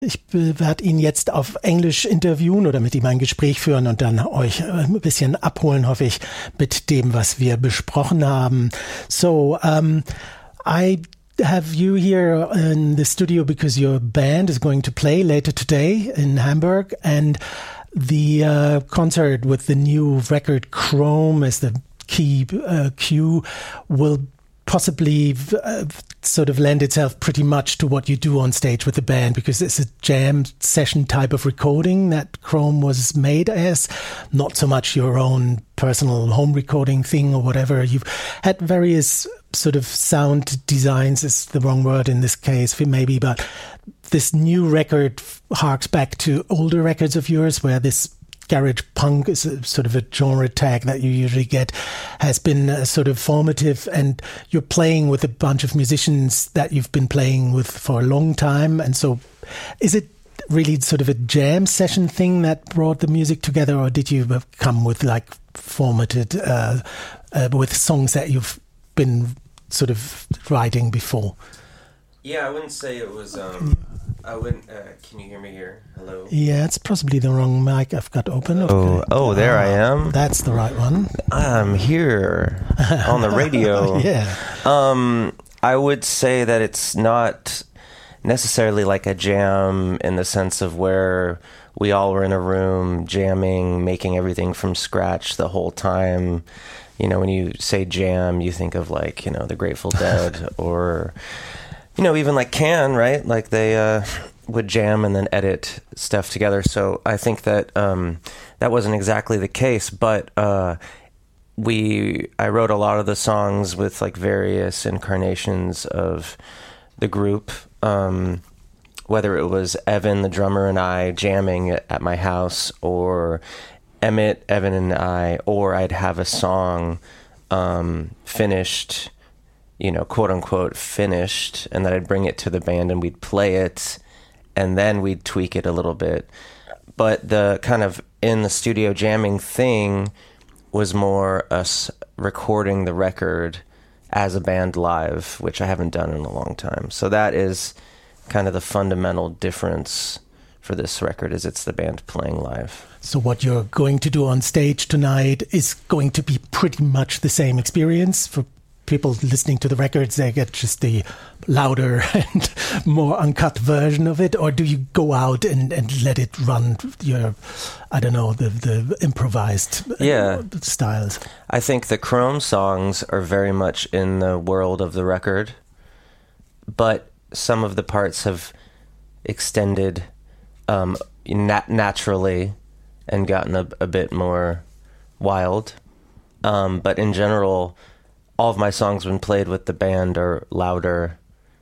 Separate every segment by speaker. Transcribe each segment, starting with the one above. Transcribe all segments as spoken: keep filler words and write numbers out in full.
Speaker 1: Ich werde ihn jetzt auf Englisch interviewen oder mit ihm ein Gespräch führen und dann euch ein bisschen abholen, hoffe ich, mit dem, was wir besprochen haben. So, um, I have you here in the studio because your band is going to play later today in Hamburg, and the uh, concert with the new record Chrome as the key uh, cue will possibly uh, sort of lend itself pretty much to what you do on stage with the band, because it's a jam session type of recording that Chrome was made as, not so much your own personal home recording thing or whatever. You've had various sort of sound designs, is the wrong word in this case maybe, but this new record harks back to older records of yours where this garage punk is a sort of a genre tag that you usually get, has been uh, sort of formative, and you're playing with a bunch of musicians that you've been playing with for a long time. And so is it really sort of a jam session thing that brought the music together, or did you come with like formatted uh, uh, with songs that you've been sort of writing before?
Speaker 2: Yeah, I wouldn't say it was um I wouldn't uh, can you hear me here? Hello?
Speaker 1: Yeah, it's possibly the wrong mic I've got open. Okay.
Speaker 2: Oh, oh, there uh, I am.
Speaker 1: That's the right one.
Speaker 2: I'm here on the radio.
Speaker 1: Yeah.
Speaker 2: Um I would say that it's not necessarily like a jam in the sense of where we all were in a room jamming, making everything from scratch the whole time. You know, when you say jam, you think of like, you know, the Grateful Dead or, you know, even like Can, right? Like they uh, would jam and then edit stuff together. So I think that um, that wasn't exactly the case, but uh, we, I wrote a lot of the songs with like various incarnations of the group, um, whether it was Evan, the drummer, and I jamming at my house, or Emmett, Evan, and I, or I'd have a song um, finished, you know, quote unquote finished, and then I'd bring it to the band and we'd play it, and then we'd tweak it a little bit. But the kind of in the studio jamming thing was more us recording the record as a band live, which I haven't done in a long time. So that is kind of the fundamental difference for this record, is it's the band playing live.
Speaker 1: So what you're going to do on stage tonight is going to be pretty much the same experience. For people listening to the records, they get just the louder and more uncut version of it, or do you go out and, and let it run your, I don't know, the, the improvised
Speaker 2: yeah.
Speaker 1: styles?
Speaker 2: I think the Chrome songs are very much in the world of the record, but some of the parts have extended um, nat- naturally and gotten a, a bit more wild. Um, but in general, all of my songs when played with the band are louder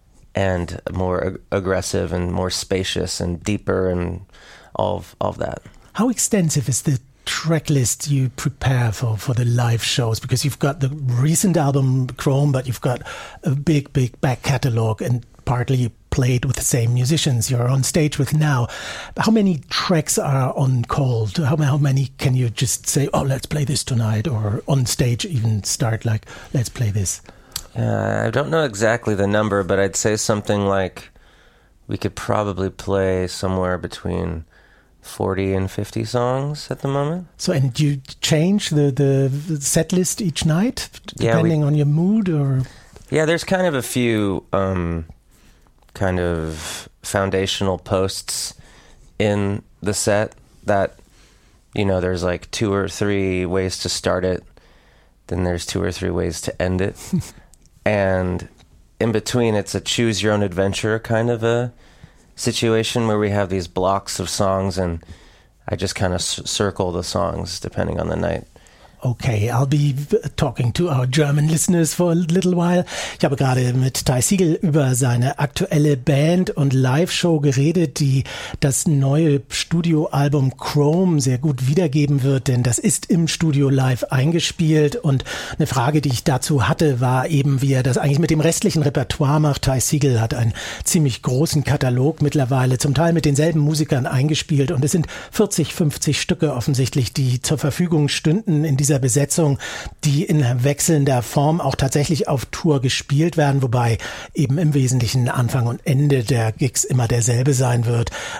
Speaker 2: and more ag- aggressive and more spacious and deeper and all of, all of that.
Speaker 1: How extensive is the track list you prepare for, for the live shows? Because you've got the recent album Chrome, but you've got a big, big back catalogue, and partly you played with the same musicians you're on stage with now. How many tracks are on call? How, how many can you just say, oh, let's play this tonight, or on stage even start like, let's play this?
Speaker 2: Uh, I don't know exactly the number, but I'd say something like we could probably play somewhere between forty and fifty songs at the moment.
Speaker 1: So, and you change the, the set list each night, depending
Speaker 2: yeah, we,
Speaker 1: on your mood, or?
Speaker 2: Yeah, there's kind of a few um, kind of foundational posts in the set that, you know, there's like two or three ways to start it, then there's two or three ways to end it. And in between, it's a choose your own adventure kind of a situation where we have these blocks of songs and I just kind of c- circle the songs depending on the night.
Speaker 1: Okay, I'll be talking to our German listeners for a little while. Ich habe gerade mit Ty Segall über seine aktuelle Band- und Live-Show geredet, die das neue Studioalbum Chrome sehr gut wiedergeben wird, denn das ist im Studio live eingespielt. Und eine Frage, die ich dazu hatte, war eben, wie er das eigentlich mit dem restlichen Repertoire macht. Ty Segall hat einen ziemlich großen Katalog mittlerweile, zum Teil mit denselben Musikern eingespielt. Und es sind vierzig, fünfzig Stücke offensichtlich, die zur Verfügung stünden in diesem dieser Besetzung, die in wechselnder Form auch tatsächlich auf Tour gespielt werden, wobei eben im Wesentlichen Anfang und Ende der Gigs immer derselbe sein wird.